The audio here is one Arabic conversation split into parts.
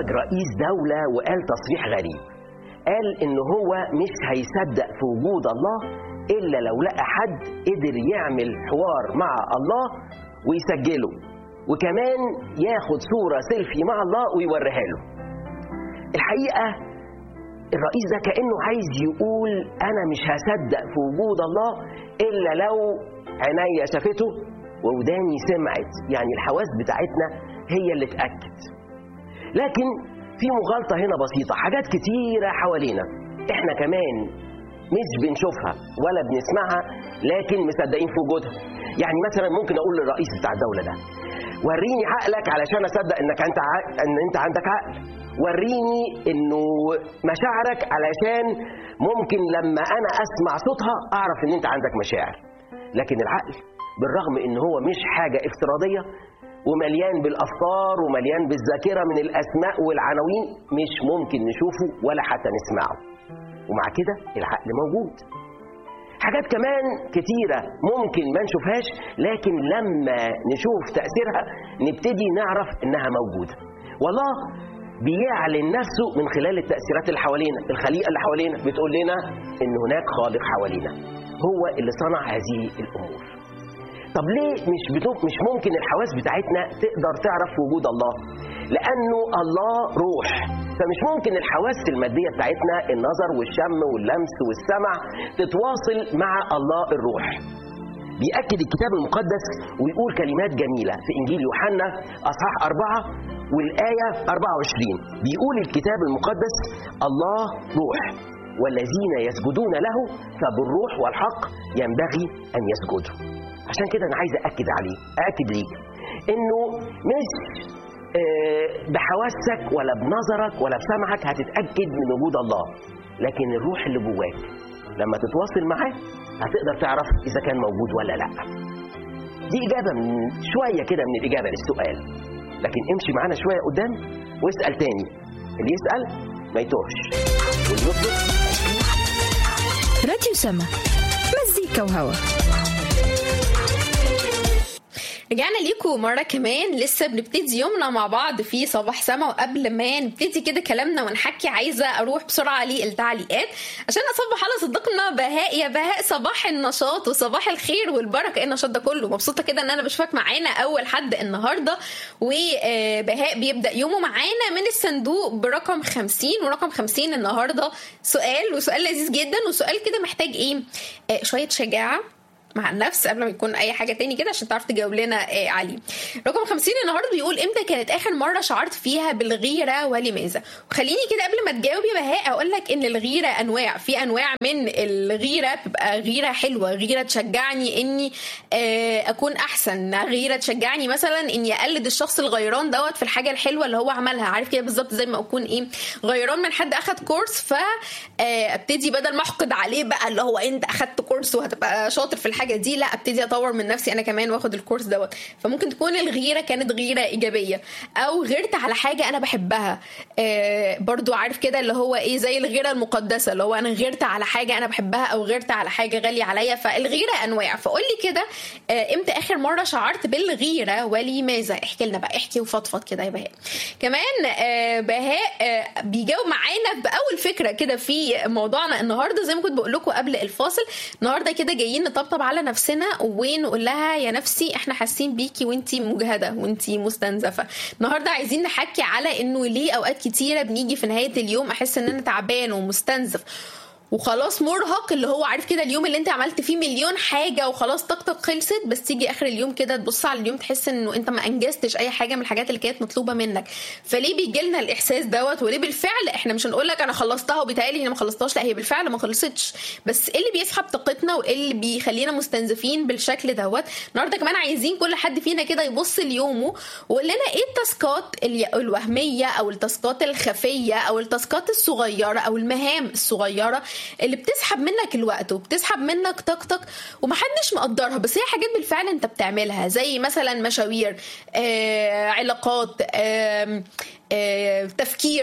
خرج رئيس دولة وقال تصريح غريب، قال إن هو مش هيصدق في وجود الله إلا لو لقى حد قدر يعمل حوار مع الله ويسجله، وكمان ياخد صورة سيلفي مع الله ويوريها له. الحقيقة الرئيس ده كأنه عايز يقول أنا مش هصدق في وجود الله إلا لو عينيا شافته ووداني سمعت، يعني الحواس بتاعتنا هي اللي تأكد. لكن في مغالطة هنا بسيطة، حاجات كتيرة حوالينا احنا كمان مش بنشوفها ولا بنسمعها لكن مصدقين في وجودها. يعني مثلا ممكن اقول للرئيس بتاع الدولة ده وريني عقلك علشان اصدق انك انت عندك عقل، وريني انه مشاعرك علشان ممكن لما انا اسمع صوتها اعرف ان انت عندك مشاعر. لكن العقل بالرغم ان هو مش حاجة افتراضية ومليان بالافكار ومليان بالذاكرة من الاسماء والعناوين، مش ممكن نشوفه ولا حتى نسمعه، ومع كده العقل موجود. حاجات كمان كتيرة ممكن ما نشوفهاش لكن لما نشوف تأثيرها نبتدي نعرف انها موجودة. والله بيعلن نفسه من خلال التأثيرات اللي حوالينا، الخليقة اللي حوالينا بتقول لنا ان هناك خالق حوالينا هو اللي صنع هذه الامور. طب ليه مش ممكن الحواس بتاعتنا تقدر تعرف وجود الله؟ لانه الله روح، فمش ممكن الحواس المادية بتاعتنا النظر والشم واللمس والسمع تتواصل مع الله الروح. بيأكد الكتاب المقدس ويقول كلمات جميلة في إنجيل يوحنا أصحاح 4 والآية 24، بيقول الكتاب المقدس الله روح والذين يسجدون له فبالروح والحق ينبغي أن يسجدوا. عشان كده أنا عايز أأكد ليك إنه مش بحواسك ولا بنظرك ولا بسمعك هتتأكد من وجود الله، لكن الروح اللي جواك لما تتواصل معاه هتقدر تعرف إذا كان موجود ولا لا. دي إجابة من شوية كده من الإجابة للسؤال، لكن امشي معانا شوية قدام واسأل تاني، اللي يسأل ما يتوهش واللي يطلب. راديو سما، مزيكا وهوا. رجعنا ليكم مرة كمان، لسه بنبتدي يومنا مع بعض في صباح سما. وقبل ما نبتدي كده كلامنا ونحكي عايزة أروح بسرعة للتعليقات عشان أصبح على صديقنا بهاء. يا بهاء صباح النشاط وصباح الخير والبركة. إيه النشاط ده كله؟ مبسوطة كده إن أنا بشوفك معانا أول حد النهاردة. وبهاء بيبدأ يومه معانا من الصندوق برقم 50، ورقم 50 النهاردة سؤال لذيذ جدا، وسؤال كده محتاج إيه؟ شوية شجاعة مع النفس قبل ما يكون اي حاجه تاني كده عشان تعرف تجاوب لنا عليه. رقم 50 النهارده بيقول امتى كانت اخر مره شعرت فيها بالغيره ولماذا؟ وخليني كده قبل ما تجاوب يا بهاء اقول لك ان الغيره انواع. في انواع من الغيره بتبقى غيره حلوه، غيره تشجعني اني اكون احسن، غيره تشجعني مثلا اني اقلد الشخص الغيران دوت في الحاجه الحلوه اللي هو عملها. عارف كده بالظبط زي ما اكون ايه غيران من حد اخد كورس، فابتدي بدل ما احقد عليه بقى اللي هو انت اخدت كورس وهتبقى شاطر في الحاجه دي، لا ابتدي اطور من نفسي انا كمان واخد الكورس دوت. فممكن تكون الغيره كانت غيره ايجابيه، او غيرت على حاجه انا بحبها. برضو عارف كده اللي هو ايه زي الغيره المقدسه، اللي هو انا غيرت على حاجه انا بحبها او غيرت على حاجه غاليه عليا. فالغيره انواع. فقول لي كده امتى اخر مره شعرت بالغيره ولماذا؟ احكي لنا بقى، احكي وفضفض كده يا بهاء. كمان بهاء بيجاوب معانا باول فكره كده في موضوعنا النهارده. زي ما كنت بقول لكم قبل الفاصل، النهارده كده جايين نطبطب على نفسنا ونقول لها يا نفسي احنا حاسين بيكي وانتي مجهده وانتي مستنزفه. النهارده عايزين نحكي على انه ليه اوقات كتيره بنيجي في نهايه اليوم احس ان انا تعبان ومستنزف وخلاص مرهق، اللي هو عارف كده اليوم اللي انت عملت فيه مليون حاجه وخلاص طاقتك خلصت، بس تيجي اخر اليوم كده تبص على اليوم تحس انه انت ما انجزتش اي حاجه من الحاجات اللي كانت مطلوبه منك. فليه بيجي لنا الاحساس دوت؟ وليه بالفعل احنا مش هنقول لك انا خلصتها وبيتهيألي انا ما خلصتهاش، لا هي بالفعل ما خلصتش، بس ايه اللي بيسحب طاقتنا وايه اللي بيخلينا مستنزفين بالشكل دوت؟ النهارده كمان عايزين كل حد فينا كده يبص ليومه ويقول لنا ايه التاسكات الوهميه او التاسكات الخفيه او التاسكات الصغيره او المهام الصغيره اللي بتسحب منك الوقت وبتسحب منك طاقتك ومحدش مقدرها، بس هي حاجات بالفعل انت بتعملها، زي مثلا مشاوير، علاقات، تفكير،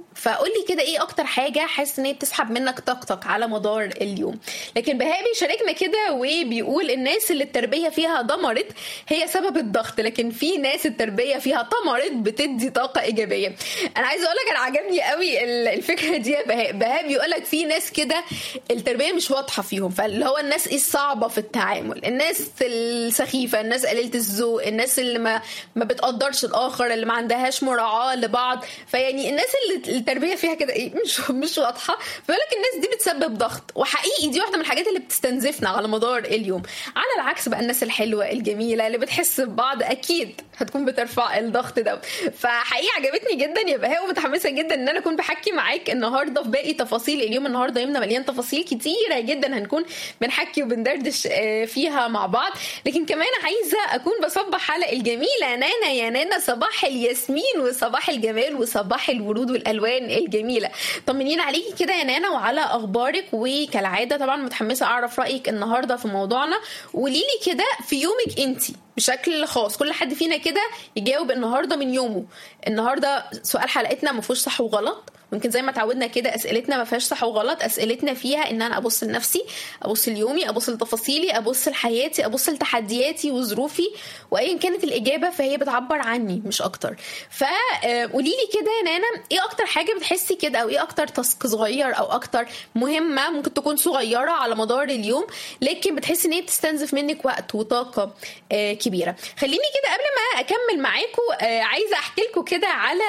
فقولي كده ايه اكتر حاجة حاسس ان هي بتسحب منك طاقتك على مدار اليوم. لكن بهاء بيشاركنا كده وبيقول الناس اللي التربية فيها دمرت هي سبب الضغط، لكن في ناس التربية فيها طمرت بتدي طاقة ايجابية. انا عايزة اقولك انا عجبني قوي الفكرة دي يا بهاء. بهاء بيقولك في ناس كده التربية مش واضحة فيهم، فاللي هو الناس الصعبة في التعامل، الناس السخيفة، الناس قليلة الذوق، الناس اللي ما بتقدرش الاخر، اللي ما عندهاش مراعاة لبعض. فيعني الناس اللي التربيه فيها كده ايه مش واضحه، فبالك الناس دي بتسبب ضغط. وحقيقي دي واحده من الحاجات اللي بتستنزفنا على مدار اليوم. على العكس بقى الناس الحلوه الجميله اللي بتحس ببعض اكيد هتكون بترفع الضغط ده. فحقيقي عجبتني جدا يا بهاء، ومتحمسه جدا ان انا اكون بحكي معاك النهارده في باقي تفاصيل اليوم. النهارده يومنا مليان تفاصيل كتيره جدا هنكون بنحكي وبندردش فيها مع بعض. لكن كمان عايزه اكون بصبح على الجميله نانا. يا نانا صباح الياسمين وصباح الجمال وصباح الورود والالوان الجميله. طمنين عليكي كده يا نانا وعلى اخبارك، وكالعاده طبعا متحمسه اعرف رايك النهارده في موضوعنا. قوليلي كده في يومك انتي بشكل خاص، كل حد فينا كده يجاوب النهارده من يومه. النهارده سؤال حلقتنا ما فيهوش صح وغلط، ممكن زي ما تعودنا كده اسئلتنا ما فيهاش صح وغلط. اسئلتنا فيها ان انا ابص لنفسي، ابص ليومي، ابص لتفاصيلي، ابص لحياتي، ابص لتحدياتي وظروفي، وايا كانت الاجابه فهي بتعبر عني مش اكتر. فقولي لي كده يا نانا ايه اكتر حاجه بتحسي كده، او ايه اكتر تاسك صغير او اكتر مهمه ممكن تكون صغيره على مدار اليوم لكن بتحسي ان هي بتستنزف منك وقت وطاقه كبيره. خليني كده قبل ما اكمل معاكم عايزه احكي لكم كده على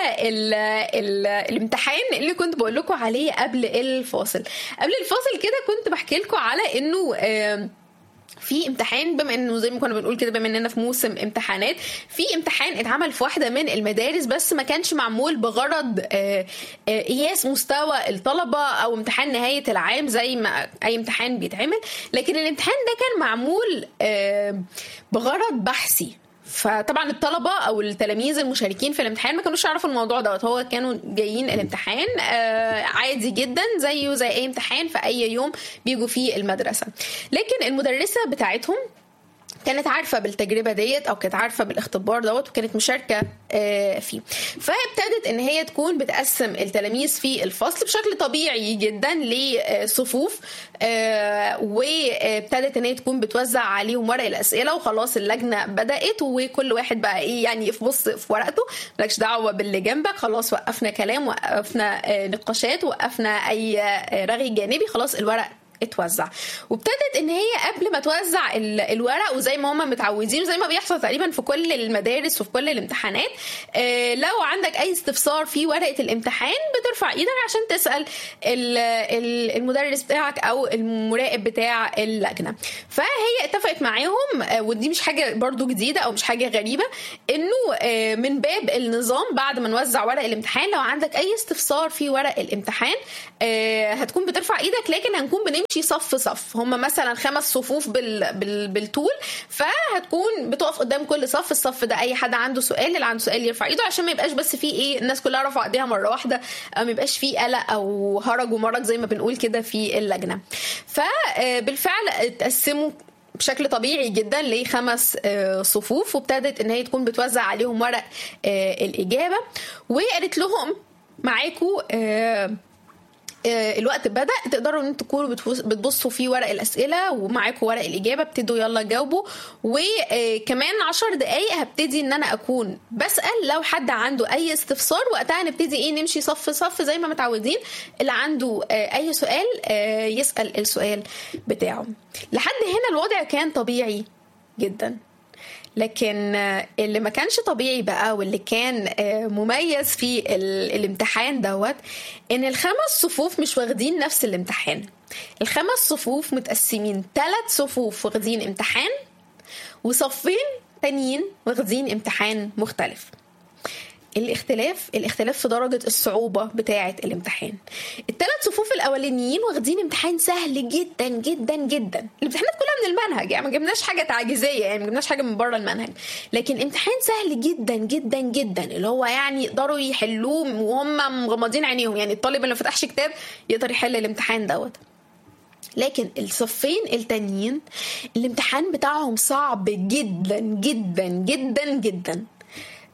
الامتحان اللي كنت بقول لكم عليه قبل الفاصل. كده كنت بحكي لكم على انه في امتحان، بما انه زي ما كنا بنقول كده بما اننا في موسم امتحانات، في امتحان اتعمل في واحده من المدارس بس ما كانش معمول بغرض قياس مستوى الطلبه او امتحان نهايه العام زي ما اي امتحان بيتعمل، لكن الامتحان ده كان معمول بغرض بحثي. فطبعا الطلبة او التلاميذ المشاركين في الامتحان ما كانوش يعرفوا الموضوع دوت، هو كانوا جايين الامتحان عادي جدا زيه زي اي امتحان في اي يوم بيجوا فيه المدرسة. لكن المدرسة بتاعتهم كانت عارفة بالتجربة ديت او كانت عارفة بالاختبار دوت وكانت مشاركة فيه. فابتدت ان هي تكون بتقسم التلاميذ في الفصل بشكل طبيعي جدا لصفوف، وابتدت ان هي تكون بتوزع عليهم ورق الاسئله. وخلاص اللجنه بدات وكل واحد بقى ايه يعني يبص في ورقته، مالكش دعوه باللي جنبك. خلاص وقفنا كلام، وقفنا نقاشات، وقفنا اي رغي جانبي، خلاص الورق اتوزع. وابتدت ان هي قبل ما توزع الورق وزي ما هم متعودين وزي ما بيحصل تقريبا في كل المدارس وفي كل الامتحانات، لو عندك اي استفسار في ورقه الامتحان بترفع ايدك عشان تسال المدرس بتاعك او المراقب بتاع اللجنه. فهي اتفقت معاهم، ودي مش حاجه برضو جديده او مش حاجه غريبه، انه من باب النظام بعد ما نوزع ورق الامتحان لو عندك اي استفسار في ورق الامتحان هتكون بترفع ايدك، لكن هنكون بنمشي صف. هم مثلا 5 صفوف بالطول، فهتكون بتقف قدام كل صف. الصف ده اي حد عنده سؤال، اللي عنده سؤال يرفع ايده عشان ما يبقاش بس فيه ايه الناس كلها رفع ايديها مره واحده، او ما يبقاش فيه قلق او هرج ومرج زي ما بنقول كده في اللجنه. فبالفعل اتقسموا بشكل طبيعي جدا ل5 صفوف، وابتدت ان هي تكون بتوزع عليهم ورق الاجابه، وقالت لهم معاكم الوقت بدأ، تقدروا ان انتوا تكونوا بتبصوا في ورق الأسئلة ومعاكم ورق الإجابة، ابتدوا يلا جاوبوا. وكمان 10 دقايق هبتدي ان انا اكون بسأل لو حد عنده اي استفسار، وقتها نبتدي ايه نمشي صف زي ما متعودين، اللي عنده اي سؤال يسأل السؤال بتاعه. لحد هنا الوضع كان طبيعي جدا، لكن اللي ما كانش طبيعي بقى واللي كان مميز في الامتحان دوت ان ال5 صفوف مش واخدين نفس الامتحان. ال5 صفوف متقسمين 3 صفوف واخدين امتحان، وصفين تانيين واخدين امتحان مختلف. الاختلاف في درجة الصعوبة بتاعة الامتحان. ال3 صفوف الأولانيين واخدين امتحان سهل جدا جدا جدا، الامتحانات كلها من المنهج، يعني ما جبناش حاجة تعجيزية، يعني ما جبناش حاجة من بره المنهج، لكن امتحان سهل جدا جدا جدا اللي هو يعني يقدروا يحلوه وهم مغمضين عينيهم، يعني الطالب اللي فتحش كتاب يقدر يحل الامتحان دوت. لكن الصفين التانيين الامتحان بتاعهم صعب جدا جدا جدا جدا.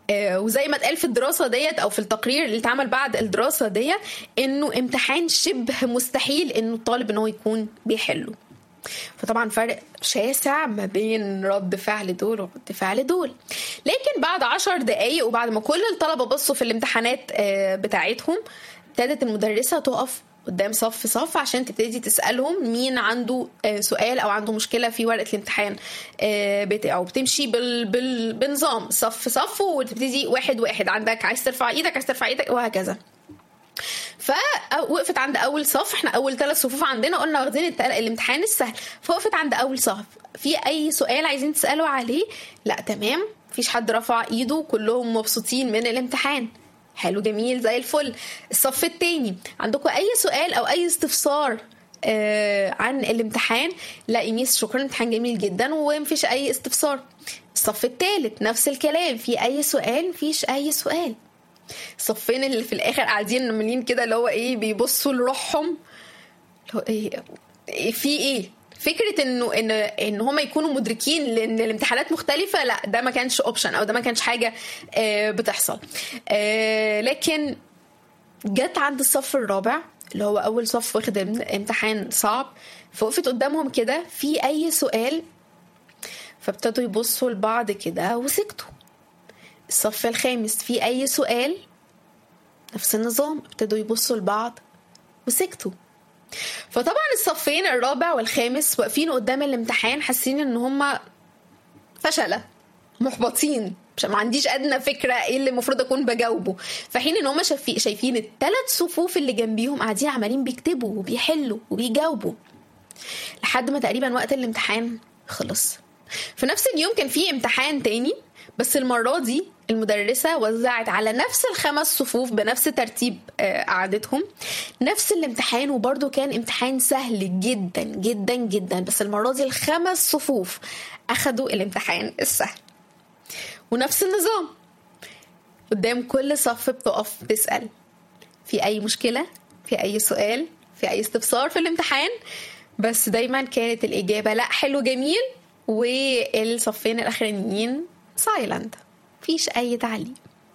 وزي ما اتقال في الدراسة ديت او في التقرير اللي اتعمل بعد الدراسة ديت انه امتحان شبه مستحيل انه الطالب انه يكون بيحله. فطبعا فرق شاسع ما بين رد فعل دول ورد فعل دول. لكن بعد 10 دقايق وبعد ما كل الطلبة بصوا في الامتحانات بتاعتهم، ابتدت المدرسة تقف قدام صف عشان تبتدي تسألهم مين عنده سؤال أو عنده مشكلة في ورقة الامتحان بتاعه. بتمشي بنظام صف وتبتدي واحد عندك عايز ترفع ايدك وهكذا. فوقفت عند اول صف، احنا اول 3 صفوف عندنا قلنا واخدين الامتحان السهل، فوقفت عند اول صف. في اي سؤال عايزين تسالوا عليه؟ لا تمام، مفيش حد رفع ايده، كلهم مبسوطين من الامتحان. حلو جميل زي الفل. الصف التاني عندكم اي سؤال او اي استفسار عن الامتحان؟ لا ميس شكرا الامتحان جميل جدا ومفيش اي استفسار. الصف الثالث نفس الكلام، في اي سؤال؟ مفيش اي سؤال. الصفين اللي في الاخر قاعدين عاملين كده اللي هو ايه، بيبصوا لروحهم في ايه. فكره ان هم يكونوا مدركين لان الامتحانات مختلفه، لا ده ما كانش اوبشن او ده ما كانش حاجه بتحصل. لكن جت عند الصف الرابع اللي هو اول صف واخد امتحان صعب، فوقفت قدامهم كده في اي سؤال؟ فابتدوا يبصوا لبعض كده وسكتوا. الصف الخامس في اي سؤال؟ نفس النظام، ابتدوا يبصوا لبعض وسكتوا. فطبعا الصفين الرابع والخامس واقفين قدام الامتحان حاسين ان هم فشلة محبطين، ما عنديش ادنى فكره ايه اللي المفروض اكون بجاوبه، في حين ان هم شايفين ال3 صفوف اللي جنبيهم قاعدين عمالين بيكتبوا وبيحلوا وبيجاوبوا لحد ما تقريبا وقت الامتحان خلص. في نفس اليوم كان في امتحان تاني، بس المرة دي المدرسة وزعت على نفس ال5 صفوف بنفس ترتيب قعدتهم نفس الامتحان، وبرضو كان امتحان سهل جدا جدا جدا، بس المرة دي ال5 صفوف أخدوا الامتحان السهل. ونفس النظام، قدام كل صف بتقف تسأل في أي مشكلة، في أي سؤال، في أي استفسار في الامتحان، بس دايما كانت الإجابة لا حلو جميل، والصفين الأخرانيين سايلنت، مفيش أي تعليق.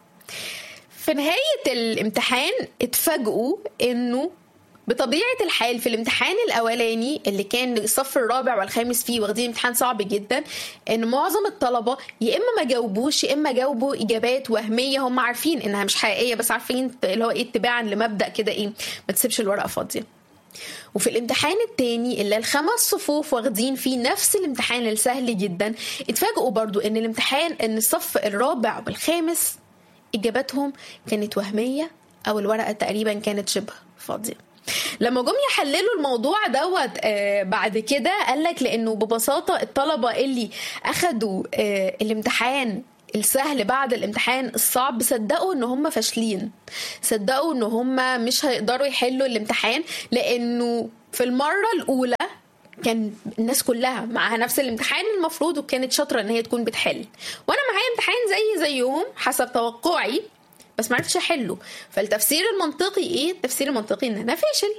في نهاية الامتحان اتفاجئوا إنه بطبيعة الحال في الامتحان الأولاني اللي كان الصف الرابع والخامس فيه واخدين امتحان صعب جدا، إن معظم الطلبة يا إما ما جاوبوش يا إما جاوبوا إجابات وهمية هم عارفين إنها مش حقيقية، بس عارفين اللي هو إيه اتباعا لمبدأ كده إيه ما تسيبش الورقة فاضية. وفي الامتحان التاني اللي ال5 صفوف واخدين فيه نفس الامتحان السهل جدا، اتفاجئوا برضو ان الامتحان ان الصف الرابع والخامس اجاباتهم كانت وهمية او الورقة تقريبا كانت شبه فاضية. لما جم يحللوا الموضوع دوت بعد كده قالك لانه ببساطة الطلبة اللي اخدوا الامتحان السهل بعد الامتحان الصعب صدقوا ان هم فاشلين، صدقوا ان هم مش هيقدروا يحلوا الامتحان، لانه في المرة الاولى كان الناس كلها معها نفس الامتحان المفروض وكانت شاطرة ان هي تكون بتحل، وانا معايا امتحان زيهم حسب توقعي بس ما عرفتش احله. فالتفسير المنطقي ايه؟ التفسير المنطقي ان انا فاشل،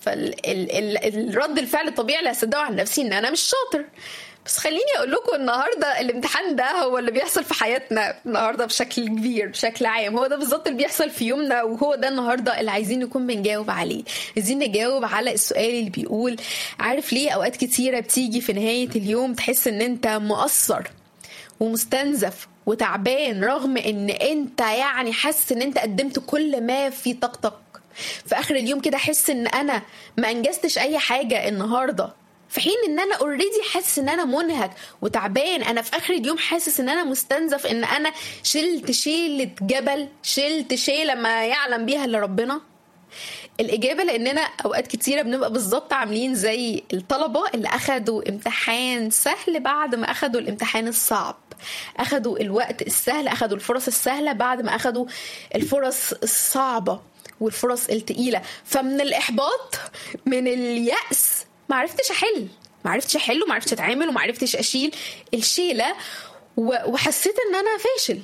فالرد الفعل الطبيعي اللي هصدقه عن نفسي ان انا مش شاطر. بس خليني اقول لكم النهارده الامتحان ده هو اللي بيحصل في حياتنا النهارده بشكل كبير بشكل عام، هو ده بالظبط اللي بيحصل في يومنا، وهو ده النهارده اللي عايزين نكون بنجاوب عليه. عايزين نجاوب على السؤال اللي بيقول عارف ليه اوقات كتيره بتيجي في نهايه اليوم تحس ان انت مقصر ومستنزف وتعبان رغم ان انت يعني حاسس ان انت قدمت كل ما في طاقتك، في اخر اليوم كده حس ان انا ما انجزتش اي حاجه النهارده، في حين ان انا اوريدي حاسس ان انا منهك وتعبان، انا في اخر اليوم حاسس ان انا مستنزف، ان انا شلت شيلة جبل، شلت شيلة ما يعلم بيها الا ربنا. الاجابه لاننا اوقات كتيره بنبقى بالظبط عاملين زي الطلبه اللي اخدوا امتحان سهل بعد ما اخدوا الامتحان الصعب، اخدوا الوقت السهل، اخدوا الفرص السهله بعد ما اخدوا الفرص الصعبه والفرص الثقيله. فمن الاحباط من اليأس ما عرفتش احل وما عرفتش اتعامل وما عرفتش اشيل الشيله، وحسيت ان انا فاشل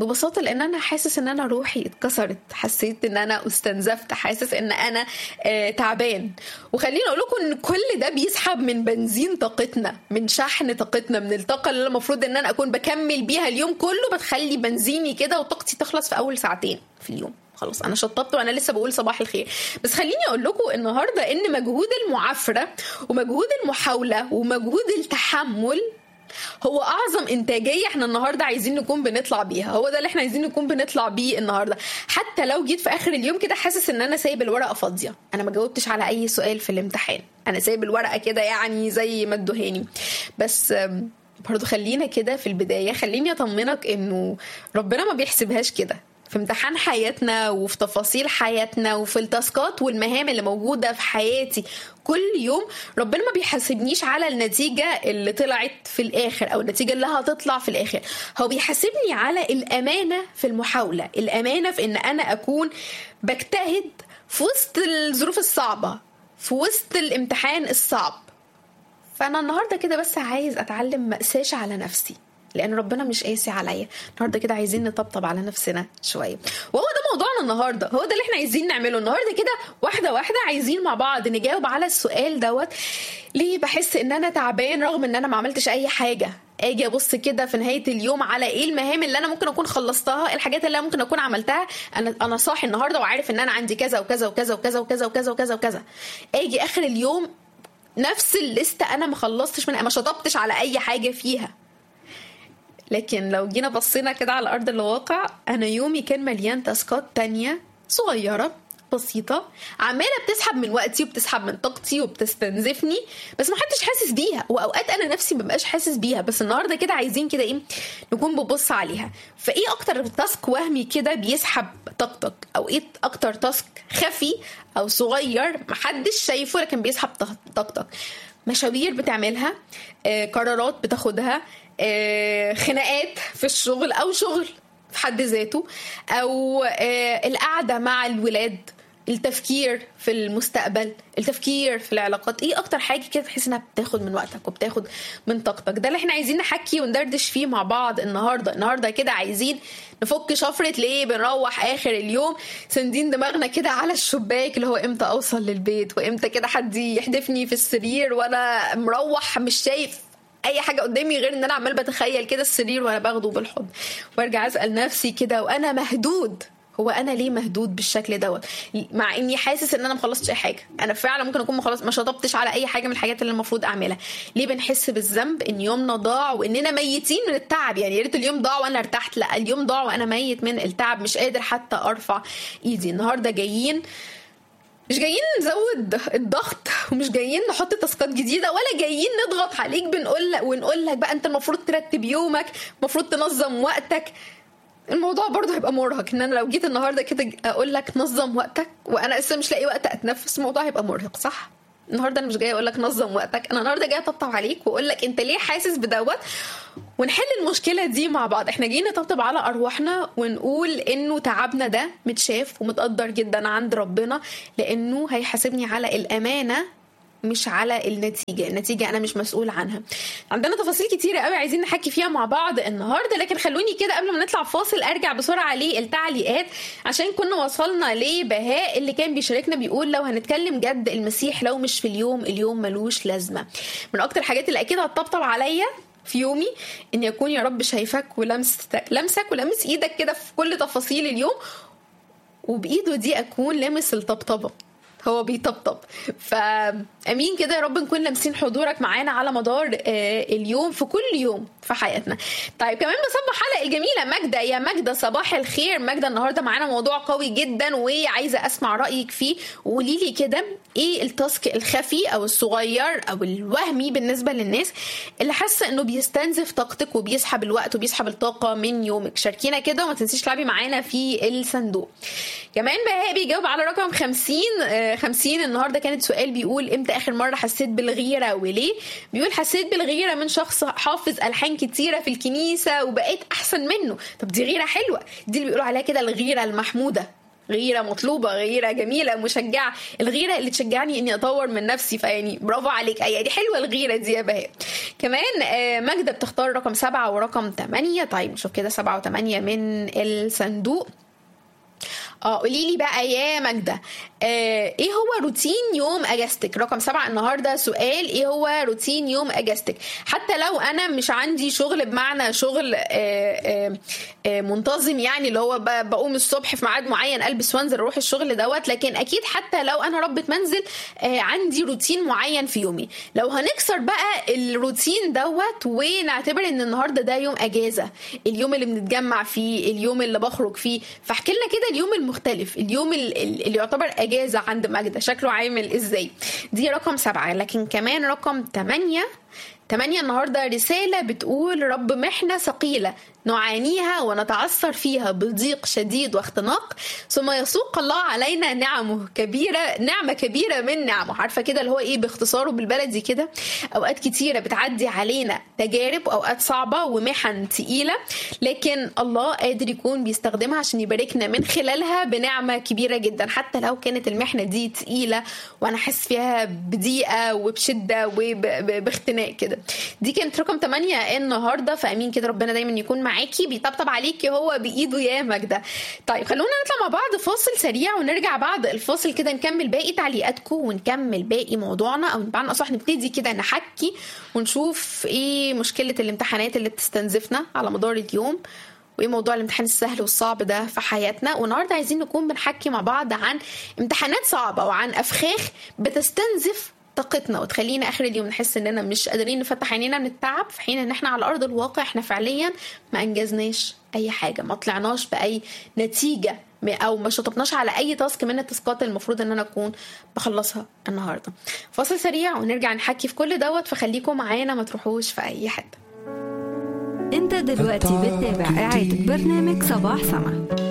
ببساطة لأن أنا حاسس إن أنا روحي اتكسرت، حسيت إن أنا استنزفت، حاسس إن أنا تعبان. وخليني أقول لكم إن كل ده بيسحب من بنزين طاقتنا، من شحن طاقتنا، من الطاقة اللي المفروض إن أنا أكون بكمل بيها اليوم كله، بتخلي بنزيني كده وطاقتي تخلص في أول ساعتين في اليوم. خلاص أنا شطبت وأنا لسه بقول صباح الخير. بس خليني أقول لكم النهاردة إن مجهود المعافرة ومجهود المحاولة ومجهود التحمل هو أعظم إنتاجية احنا النهاردة عايزين نكون بنطلع بيها. هو ده اللي احنا عايزين نكون بنطلع بيه النهاردة. حتى لو جيت في آخر اليوم كده حاسس إن أنا سايب الورقة فاضية، أنا ما جاوبتش على أي سؤال في الامتحان، أنا سايب الورقة كده يعني زي ما ادوهاني. بس برضو خلينا كده في البداية، خليني أطمنك إنه ربنا ما بيحسبهاش كده في امتحان حياتنا وفي تفاصيل حياتنا وفي التاسكات والمهام اللي موجودة في حياتي كل يوم. ربنا ما بيحاسبنيش على النتيجة اللي طلعت في الآخر أو النتيجة اللي هتطلع في الآخر، هو بيحاسبني على الأمانة في المحاولة، الأمانة في إن أنا أكون بجتهد في وسط الظروف الصعبة، في وسط الامتحان الصعب. فأنا النهاردة كده بس عايز أتعلم مأساش على نفسي، لأن ربنا مش قاسي عليا. النهاردة كده عايزين نطبطب على نفسنا شوية، وهو ده موضوعنا النهاردة، هو ده اللي احنا عايزين نعمله النهاردة كده واحدة واحدة. عايزين مع بعض نجاوب على السؤال دوت: ليه بحس ان انا تعبان رغم ان انا ما عملتش اي حاجة؟ اجي ابص كده في نهاية اليوم على ايه المهام اللي انا ممكن اكون خلصتها، الحاجات اللي انا ممكن اكون عملتها. انا صاحي النهاردة وعارف ان انا عندي كذا وكذا وكذا وكذا وكذا وكذا وكذا وكذا. اجي اخر اليوم نفس الليستة انا ما خلصتش منها، ما شطبتش على اي حاجة فيها. لكن لو جينا بصينا كده على أرض الواقع، أنا يومي كان مليان تاسكات تانية صغيرة بسيطة عمالة بتسحب من وقتي وبتسحب من طاقتي وبتستنزفني، بس ما حدش حاسس بيها، وأوقات أنا نفسي مبقاش حاسس بيها. بس النهاردة كده عايزين كده إيه نكون ببص عليها. فإيه أكتر تاسك وهمي كده بيسحب طاقتك، أو إيه أكتر تاسك خفي أو صغير محدش شايفه لكن بيسحب طاقتك؟ مشاوير بتعملها، قرارات بتاخدها، خناقات في الشغل او شغل في حد ذاته، او القعدة مع الولاد، التفكير في المستقبل، التفكير في العلاقات. ايه اكتر حاجة كده تحس انها بتاخد من وقتك وبتاخد من طاقتك؟ ده اللي احنا عايزين نحكي وندردش فيه مع بعض النهاردة كده. عايزين نفك شفرة ليه بنروح اخر اليوم سندين دماغنا كده على الشباك، اللي هو امتى اوصل للبيت، وامتى كده حد يحدفني في السرير وانا مروح مش شايف اي حاجه قدامي غير ان انا عمال بتخيل كده السرير وانا باخده بالحضن. وارجع اسال نفسي كده وانا مهدود، هو انا ليه مهدود بالشكل دوت مع اني حاسس ان انا مخلصتش اي حاجه؟ انا فعلا ممكن اكون ما شطبتش على اي حاجه من الحاجات اللي المفروض اعملها. ليه بنحس بالذنب ان يومنا ضاع واننا ميتين من التعب؟ يعني يا ريت اليوم ضاع وانا ارتحت، لا اليوم ضاع وانا ميت من التعب، مش قادر حتى ارفع ايدي. النهارده مش جايين نزود الضغط، ومش جايين نحط تاسكات جديده، ولا جايين نضغط عليك ونقول لك بقى انت المفروض ترتب يومك، المفروض تنظم وقتك. الموضوع برضه هيبقى مرهق ان انا لو جيت النهارده كده اقول لك نظم وقتك وانا لسه مش لاقي وقت اتنفس، الموضوع هيبقى مرهق، صح؟ النهارده انا مش جايه اقول لك نظم وقتك، انا النهارده جايه اطبطب عليك واقول لك انت ليه حاسس بدوت، ونحل المشكله دي مع بعض. احنا جايين نطبطب على ارواحنا ونقول انه تعبنا ده متشاف ومتقدر جدا عند ربنا، لانه هيحاسبني على الامانه مش على النتيجة أنا مش مسؤول عنها. عندنا تفاصيل كتيرة قوي عايزين نحكي فيها مع بعض النهاردة، لكن خلوني كده قبل ما نطلع فاصل أرجع بسرعة للتعليقات، عشان كنا وصلنا لبهاء اللي كان بيشاركنا بيقول: لو هنتكلم جد المسيح لو مش في اليوم ملوش لازمة. من أكتر الحاجات اللي أكيد هتطبطب عليا في يومي إن يكون يا رب شايفك لمسك ولمس إيدك كده في كل تفاصيل اليوم، وبإيده دي أكون لمس الطبطبة، هو بيطبطب. فأمين كده يا رب نكون لمسين حضورك معانا على مدار اليوم في كل يوم في حياتنا. طيب كمان بصبح على الجميلة ماجدة. يا ماجدة صباح الخير. ماجدة النهاردة معانا موضوع قوي جدا وعايزة أسمع رأيك فيه، وقولي لي كده ايه التاسك الخفي او الصغير او الوهمي بالنسبة للناس اللي حاسة انه بيستنزف طاقتك وبيسحب الوقت وبيسحب الطاقة من يومك. شاركينا كده وما تنسيش تلعبي معانا في الصندوق. كمان بهاء بيجاوب على رقم 50 النهاردة. كانت سؤال بيقول: امتى اخر مرة حسيت بالغيرة وليه؟ بيقول: حسيت بالغيرة من شخص حافظ ألحان كتيرة في الكنيسة وبقيت احسن منه. طب دي غيرة حلوة، دي اللي بيقولوا عليها كده الغيرة المحمودة. غيره مطلوبه، غيره جميله مشجعه، الغيره اللي تشجعني اني اطور من نفسي. فيعني برافو عليك، يعني حلوه الغيره دي يا بهاء. كمان ماجدة بتختار رقم 7 ورقم 8. طيب نشوف كده 7 و8 من الصندوق. قولي لي بقى يا ماجدة، ايه هو روتين يوم اجازتك؟ رقم 7 النهارده سؤال، ايه هو روتين يوم اجازتك؟ حتى لو انا مش عندي شغل بمعنى شغل منتظم، يعني اللي هو بقوم الصبح في ميعاد معين البس وانزل اروح الشغل دوت، لكن اكيد حتى لو انا ربة منزل عندي روتين معين في يومي. لو هنكسر بقى الروتين دوت ونعتبر ان النهارده ده يوم اجازه، اليوم اللي بنتجمع فيه، اليوم اللي بخرج فيه، فاحكي لنا كده اليوم المختلف، اليوم اللي يعتبر اجازه عند ماجدة شكله عامل ازاي؟ دي رقم 7. لكن كمان رقم 8 النهارده رسالة بتقول: رب محنة ثقيلة نعانيها ونتعثر فيها بضيق شديد واختناق، ثم يسوق الله علينا نعمة كبيرة من نعمه. عارفة كده اللي هو ايه باختصاره بالبلدي كده؟ اوقات كتيرة بتعدي علينا تجارب، اوقات صعبة ومحن تقيلة، لكن الله قادر يكون بيستخدمها عشان يباركنا من خلالها بنعمة كبيرة جدا، حتى لو كانت المحنة دي تقيلة وانا حس فيها بضيقة وبشدة وباختناق كده. دي كانت رقم 8 النهارده. فامين كده ربنا دايما يكون معاكي، بيطبطب عليكي هو بايده يا ماجدة. طيب خلونا نطلع مع بعض فاصل سريع، ونرجع بعد الفاصل كده نكمل باقي تعليقاتكم ونكمل باقي موضوعنا، او بمعنى اصح نبتدي كده نحكي ونشوف ايه مشكله الامتحانات اللي بتستنزفنا على مدار اليوم، وايه موضوع الامتحان السهل والصعب ده في حياتنا. والنهارده عايزين نكون بنحكي مع بعض عن امتحانات صعبه وعن افخاخ بتستنزف طاقتنا وتخلينا اخر اليوم نحس اننا مش قادرين نفتح عينينا من التعب، في حين ان احنا على ارض الواقع احنا فعليا ما انجزناش اي حاجه، ما طلعناش باي نتيجه، او ما شطبناش على اي تاسك من التاسكات المفروض ان انا اكون بخلصها النهارده. فاصل سريع ونرجع نحكي في كل دوت، فخليكم معانا ما تروحوش في اي حته. انت دلوقتي بتتابع إعادة برنامج صباح سما.